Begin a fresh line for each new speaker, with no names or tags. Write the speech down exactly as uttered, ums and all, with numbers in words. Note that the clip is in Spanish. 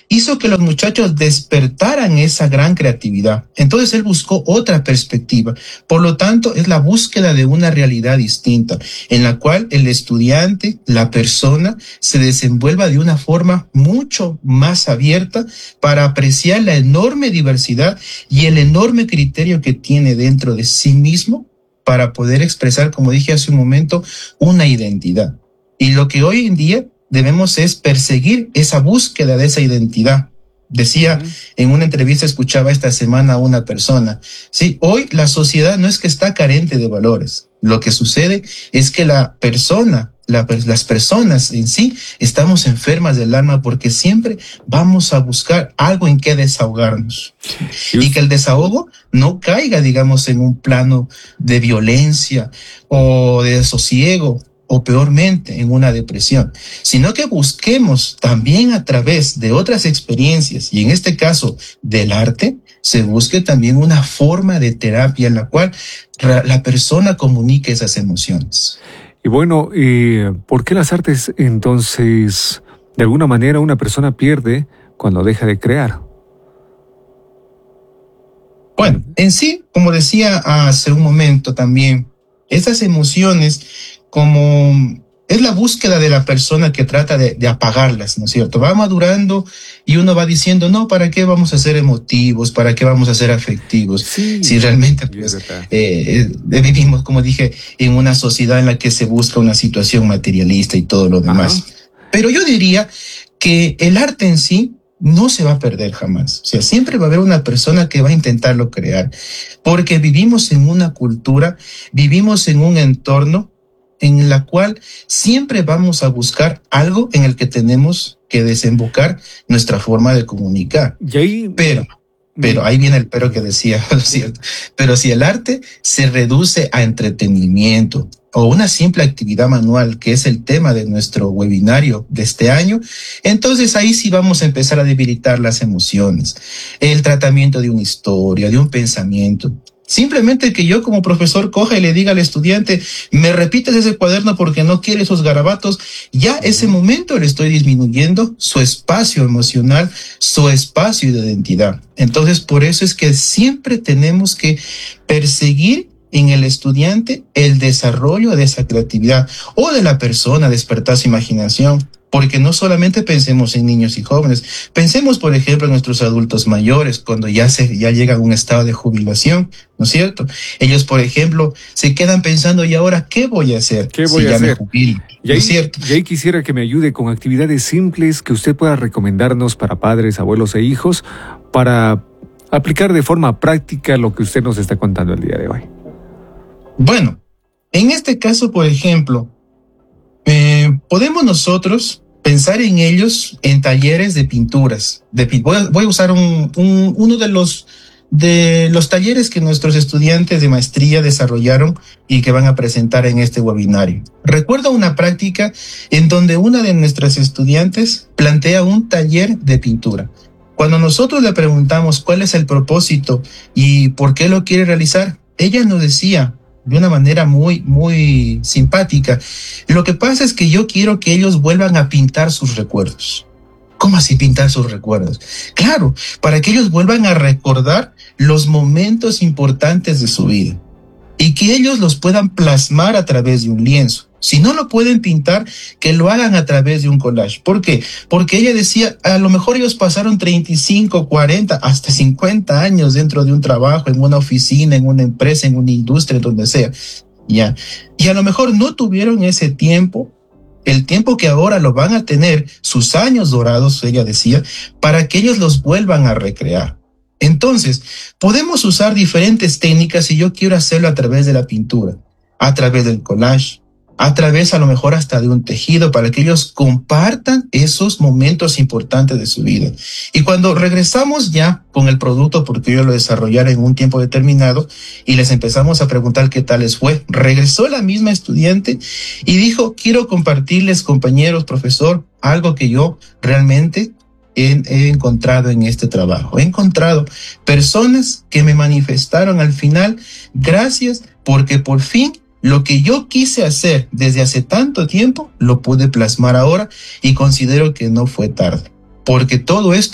hizo que los muchachos despertaran esa gran creatividad. Entonces él buscó otra perspectiva. Por lo tanto, es la búsqueda de una realidad distinta, en la cual el estudiante, la persona, se desenvuelva de una forma mucho más abierta para apreciar la enorme diversidad y el enorme criterio que tiene dentro de sí mismo para poder expresar, como dije hace un momento, una identidad. Y lo que hoy en día debemos es perseguir esa búsqueda de esa identidad. Decía uh-huh. en una entrevista, escuchaba esta semana a una persona, sí, hoy la sociedad no es que está carente de valores. Lo que sucede es que la persona, la, las personas en sí, estamos enfermas del alma porque siempre vamos a buscar algo en que desahogarnos. Sí. Y que el desahogo no caiga, digamos, en un plano de violencia o de desosiego, o peormente en una depresión, sino que busquemos también a través de otras experiencias, y en este caso del arte, se busque también una forma de terapia en la cual la persona comunique esas emociones.
Y bueno, eh, ¿por qué las artes entonces, de alguna manera, una persona pierde cuando deja de crear?
Bueno, en sí, como decía hace un momento también, esas emociones, como es la búsqueda de la persona que trata de, de apagarlas, ¿no es cierto? Va madurando y uno va diciendo, no, ¿para qué vamos a ser emotivos? ¿Para qué vamos a ser afectivos? Sí, si realmente pues, eh, eh, vivimos, como dije, en una sociedad en la que se busca una situación materialista y todo lo demás. Ajá. Pero yo diría que el arte en sí no se va a perder jamás. O sea, siempre va a haber una persona que va a intentarlo crear, porque vivimos en una cultura, vivimos en un entorno en la cual siempre vamos a buscar algo en el que tenemos que desembocar nuestra forma de comunicar.
Y ahí,
pero, pero ahí viene el pero que decía, ¿no es cierto? Pero si el arte se reduce a entretenimiento o una simple actividad manual, que es el tema de nuestro webinario de este año, entonces ahí sí vamos a empezar a debilitar las emociones, el tratamiento de una historia, de un pensamiento. Simplemente que yo como profesor coja y le diga al estudiante, me repites ese cuaderno porque no quiere esos garabatos, ya ese momento le estoy disminuyendo su espacio emocional, su espacio de identidad. Entonces, por eso es que siempre tenemos que perseguir en el estudiante el desarrollo de esa creatividad o de la persona, despertar su imaginación. Porque no solamente pensemos en niños y jóvenes, pensemos, por ejemplo, en nuestros adultos mayores, cuando ya se ya llegan a un estado de jubilación, ¿no es cierto? Ellos, por ejemplo, se quedan pensando, ¿y ahora qué voy a hacer?
¿Qué voy
si
a
ya
hacer?
Me jubilo,
y, ahí,
¿no es cierto?
y ahí quisiera que me ayude con actividades simples que usted pueda recomendarnos para padres, abuelos e hijos, para aplicar de forma práctica lo que usted nos está contando el día de hoy.
Bueno, en este caso, por ejemplo, eh, podemos nosotros pensar en ellos en talleres de pinturas. De, voy, a, voy a usar un, un, uno de los, de los talleres que nuestros estudiantes de maestría desarrollaron y que van a presentar en este webinario. Recuerdo una práctica en donde una de nuestras estudiantes plantea un taller de pintura. Cuando nosotros le preguntamos cuál es el propósito y por qué lo quiere realizar, ella nos decía de una manera muy, muy simpática, lo que pasa es que yo quiero que ellos vuelvan a pintar sus recuerdos. ¿Cómo así pintar sus recuerdos? Claro, para que ellos vuelvan a recordar los momentos importantes de su vida y que ellos los puedan plasmar a través de un lienzo. Si no lo pueden pintar, que lo hagan a través de un collage. ¿Por qué? Porque ella decía, a lo mejor ellos pasaron treinta y cinco, cuarenta, hasta cincuenta años dentro de un trabajo, en una oficina, en una empresa, en una industria, donde sea. Ya. Y a lo mejor no tuvieron ese tiempo, el tiempo que ahora lo van a tener, sus años dorados, ella decía, para que ellos los vuelvan a recrear. Entonces, podemos usar diferentes técnicas y yo quiero hacerlo a través de la pintura, a través del collage, a través a lo mejor hasta de un tejido, para que ellos compartan esos momentos importantes de su vida. Y cuando regresamos ya con el producto, porque ellos lo desarrollaron en un tiempo determinado, y les empezamos a preguntar qué tal les fue, regresó la misma estudiante y dijo, quiero compartirles, compañeros, profesor, algo que yo realmente he, he encontrado en este trabajo. He encontrado personas que me manifestaron al final, gracias, porque por fin lo que yo quise hacer desde hace tanto tiempo, lo pude plasmar ahora y considero que no fue tarde, porque todo esto